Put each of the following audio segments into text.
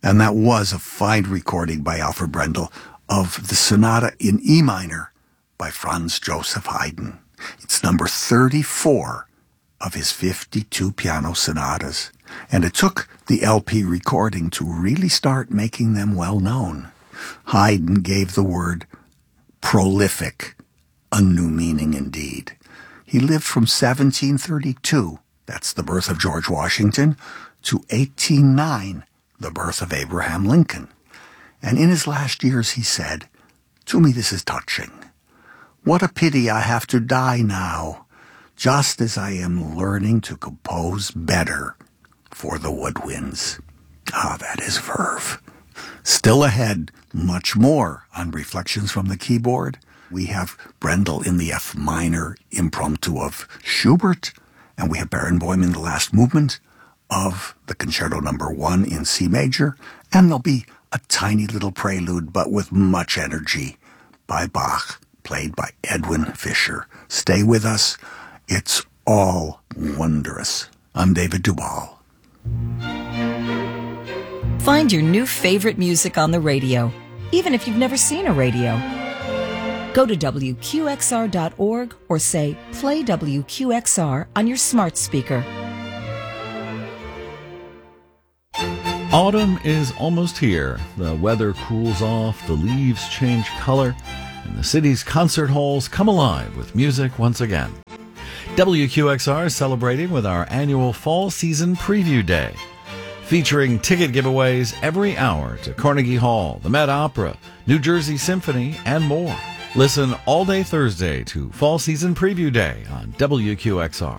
And that was a fine recording by Alfred Brendel of the Sonata in E minor by Franz Joseph Haydn. It's number 34 of his 52 piano sonatas. And it took the LP recording to really start making them well known. Haydn gave the word prolific a new meaning indeed. He lived from 1732, that's the birth of George Washington, to 1809, the birth of Abraham Lincoln. And in his last years he said, "To me this is touching. What a pity I have to die now, just as I am learning to compose better for the woodwinds." Ah, that is verve. Still ahead, much more on Reflections from the Keyboard. We have Brendel in the F minor impromptu of Schubert, and we have Barenboim in the last movement of the Concerto No. 1 in C major, and there'll be a tiny little prelude, but with much energy, by Bach, played by Edwin Fischer. Stay with us. It's all wondrous. I'm David Duvall. Find your new favorite music on the radio, even if you've never seen a radio. Go to WQXR.org or say, play WQXR on your smart speaker. Autumn is almost here. The weather cools off, the leaves change color, and the city's concert halls come alive with music once again. WQXR is celebrating with our annual Fall Season Preview Day, featuring ticket giveaways every hour to Carnegie Hall, the Met Opera, New Jersey Symphony, and more. Listen all day Thursday to Fall Season Preview Day on WQXR.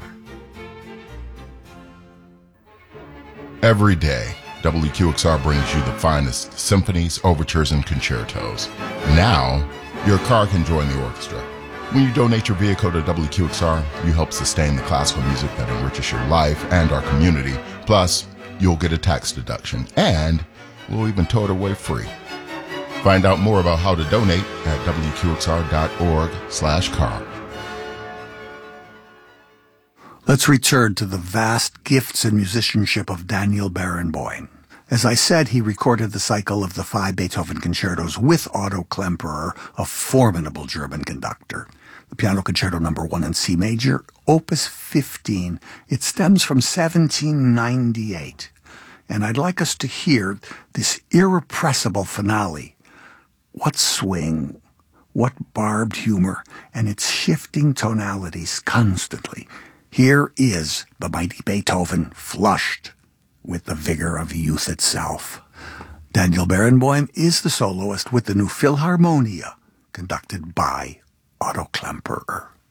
Every day, WQXR brings you the finest symphonies, overtures, and concertos. Now, your car can join the orchestra. When you donate your vehicle to WQXR, you help sustain the classical music that enriches your life and our community. Plus, you'll get a tax deduction, and we'll even tow it away free. Find out more about how to donate at WQXR.org/car. Let's return to the vast gifts and musicianship of Daniel Barenboim. As I said, he recorded the cycle of the 5 Beethoven concertos with Otto Klemperer, a formidable German conductor. The Piano Concerto No. 1 in C major, Opus 15. It stems from 1798. And I'd like us to hear this irrepressible finale. What swing, what barbed humor, and its shifting tonalities constantly. Here is the mighty Beethoven flushed with the vigor of youth itself. Daniel Barenboim is the soloist with the new Philharmonia, conducted by Otto Klemperer.